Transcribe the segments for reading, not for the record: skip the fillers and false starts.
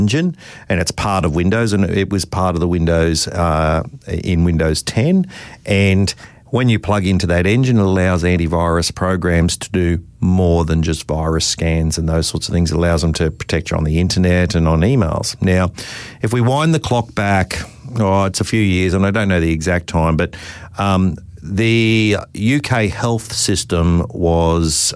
engine, and it's part of Windows, and it was part of the Windows in Windows 10. And when you plug into that engine, it allows antivirus programs to do more than just virus scans and those sorts of things. It allows them to protect you on the internet and on emails. Now, if we wind the clock back, it's a few years, and I don't know the exact time, but the UK health system was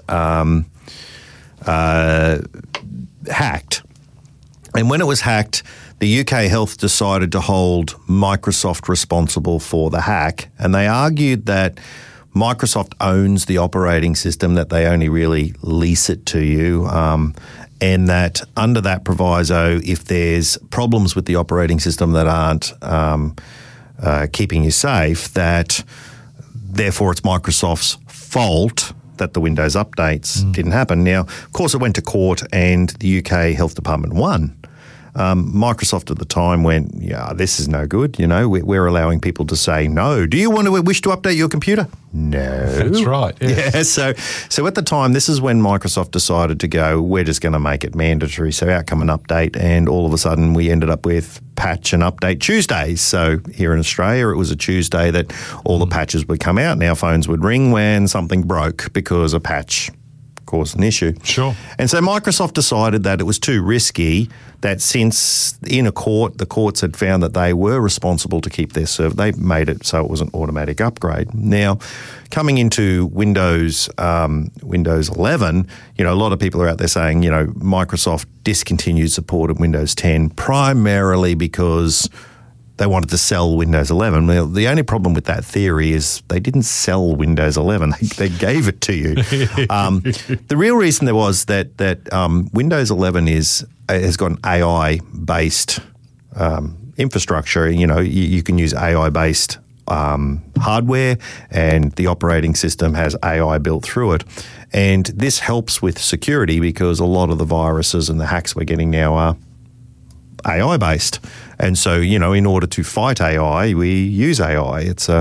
hacked. And when it was hacked, the UK Health decided to hold Microsoft responsible for the hack, and they argued that Microsoft owns the operating system, that they only really lease it to you, and that under that proviso, if there's problems with the operating system that aren't keeping you safe, that therefore it's Microsoft's fault that the Windows updates didn't happen. Now, of course, it went to court and the UK Health Department won. Microsoft at the time went, yeah, this is no good. You know, we're allowing people to say no. Do you wish to update your computer? No. That's right. Yes. Yeah. So at the time, this is when Microsoft decided to go, we're just going to make it mandatory. So out come an update, and all of a sudden we ended up with patch and update Tuesdays. So here in Australia, it was a Tuesday that all the patches would come out, and our phones would ring when something broke because a patch caused an issue. Sure. And so Microsoft decided that it was too risky, that since in a court, the courts had found that they were responsible to keep their server, they made it so it was an automatic upgrade. Now, coming into Windows 11, you know, a lot of people are out there saying, you know, Microsoft discontinued support of Windows 10 primarily because they wanted to sell Windows 11. Well, the only problem with that theory is they didn't sell Windows 11. They gave it to you. The real reason there was that Windows 11 has got an AI-based infrastructure. You know, you can use AI-based hardware, and the operating system has AI built through it. And this helps with security because a lot of the viruses and the hacks we're getting now are AI-based. And so, you know, in order to fight AI, we use AI.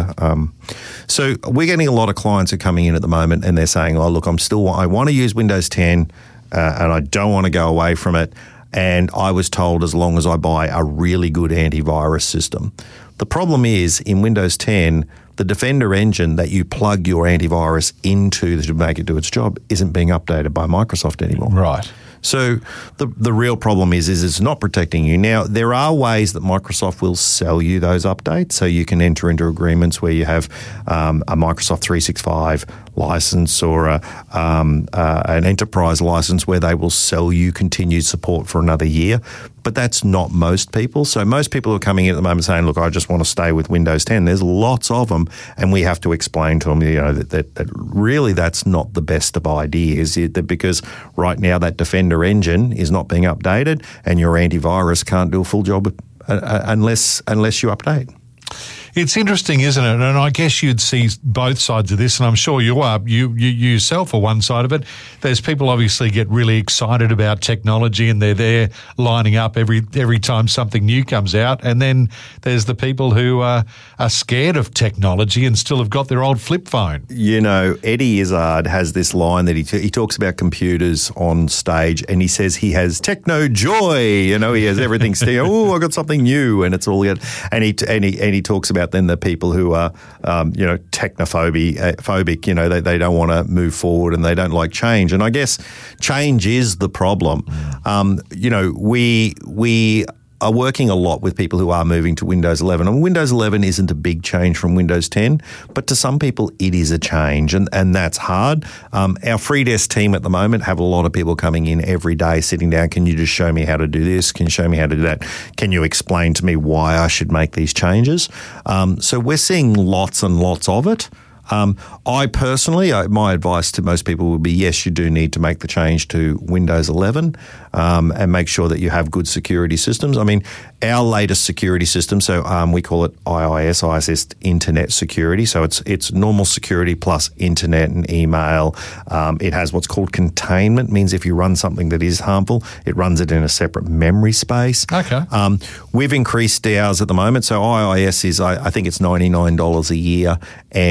So we're getting a lot of clients who are coming in at the moment, and they're saying, oh, look, I want to use Windows 10 and I don't want to go away from it. And I was told as long as I buy a really good antivirus system. The problem is in Windows 10, the Defender engine that you plug your antivirus into to make it do its job isn't being updated by Microsoft anymore. Right. So the real problem is it's not protecting you. Now, there are ways that Microsoft will sell you those updates. So you can enter into agreements where you have a Microsoft 365 license or an enterprise license where they will sell you continued support for another year. But that's not most people. So most people who are coming in at the moment saying, look, I just want to stay with Windows 10. There's lots of them, and we have to explain to them, you know, that really that's not the best of ideas, because right now that Defender engine is not being updated, and your antivirus can't do a full job unless you update. It's interesting, isn't it? And I guess you'd see both sides of this, and I'm sure you are. You yourself are one side of it. There's people obviously get really excited about technology, and they're there lining up every time something new comes out. And then there's the people who are scared of technology and still have got their old flip phone. You know, Eddie Izzard has this line that he talks about computers on stage, and he says he has techno joy. You know, he has everything. Oh, I got something new, and it's all good. And he talks about then the people who are, technophobic, you know, they don't want to move forward and they don't like change. And I guess change is the problem. You know, we are working a lot with people who are moving to Windows 11. And Windows 11 isn't a big change from Windows 10, but to some people it is a change, and that's hard. Our free desk team at the moment have a lot of people coming in every day sitting down. Can you just show me how to do this? Can you show me how to do that? Can you explain to me why I should make these changes? So we're seeing lots and lots of it. I personally, my advice to most people would be, yes, you do need to make the change to Windows 11 and make sure that you have good security systems. I mean, our latest security system, so we call it IIS Internet Security. So it's normal security plus internet and email. It has what's called containment, means if you run something that is harmful, it runs it in a separate memory space. Okay. We've increased ours at the moment. So IIS is, I think it's $99 a year, and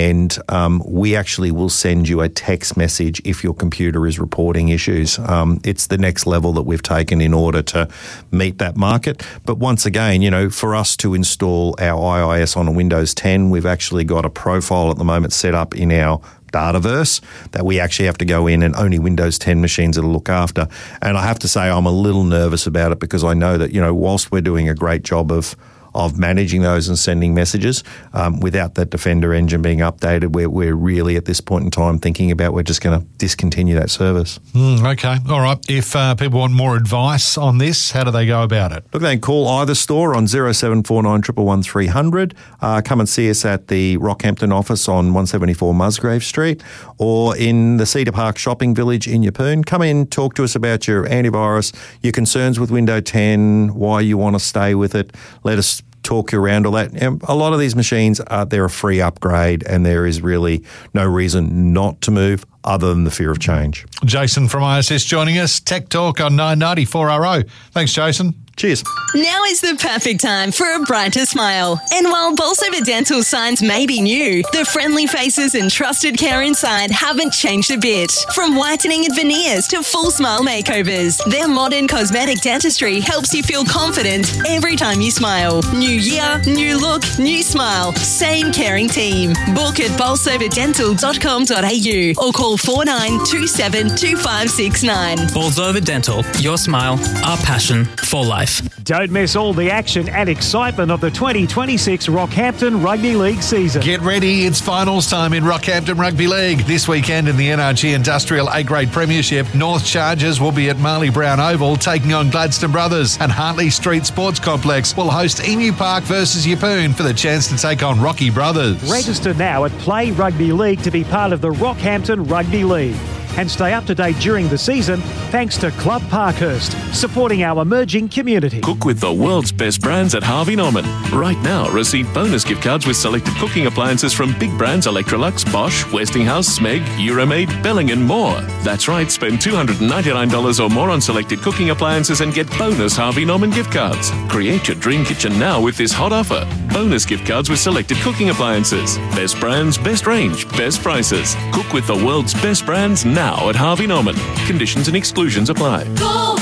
we actually will send you a text message if your computer is reporting issues. It's the next level that we've taken in order to meet that market. But once again, for us to install our iOS on a Windows 10, we've actually got a profile at the moment set up in our Dataverse that we actually have to go in, and only Windows 10 machines it'll look after. And I have to say I'm a little nervous about it because I know that, whilst we're doing a great job of managing those and sending messages, without that Defender engine being updated, we're really at this point in time thinking about we're just going to discontinue that service. Okay. All right. If people want more advice on this, how do they go about it? Look, they can call either store on 0749 111 300. Come and see us at the Rockhampton office on 174 Musgrave Street, or in the Cedar Park Shopping Village in Yeppoon. Come in, talk to us about your antivirus, your concerns with Windows 10, why you want to stay with it. Let us talk you around all that. And a lot of these machines, they're a free upgrade, and there is really no reason not to move other than the fear of change. Jason from ISS joining us. Tech Talk on 990 4RO. Thanks, Jason. Cheers. Now is the perfect time for a brighter smile. And while Bolsover Dental signs may be new, the friendly faces and trusted care inside haven't changed a bit. From whitening and veneers to full smile makeovers, their modern cosmetic dentistry helps you feel confident every time you smile. New year, new look, new smile. Same caring team. Book at bolsoverdental.com.au or call 4927 2569. Bolsover Dental. Your smile, our passion for life. Don't miss all the action and excitement of the 2026 Rockhampton Rugby League season. Get ready, it's finals time in Rockhampton Rugby League. This weekend in the NRG Industrial A-Grade Premiership, North Chargers will be at Marley Brown Oval taking on Gladstone Brothers, and Hartley Street Sports Complex will host Emu Park versus Yeppoon for the chance to take on Rocky Brothers. Register now at Play Rugby League to be part of the Rockhampton Rugby League. And stay up to date during the season thanks to Club Parkhurst, supporting our emerging community. Cook with the world's best brands at Harvey Norman. Right now, receive bonus gift cards with selected cooking appliances from big brands Electrolux, Bosch, Westinghouse, Smeg, Euromaid, Belling and more. That's right, spend $299 or more on selected cooking appliances and get bonus Harvey Norman gift cards. Create your dream kitchen now with this hot offer. Bonus gift cards with selected cooking appliances. Best brands, best range, best prices. Cook with the world's best brands now at Harvey Norman. Conditions and exclusions apply. Go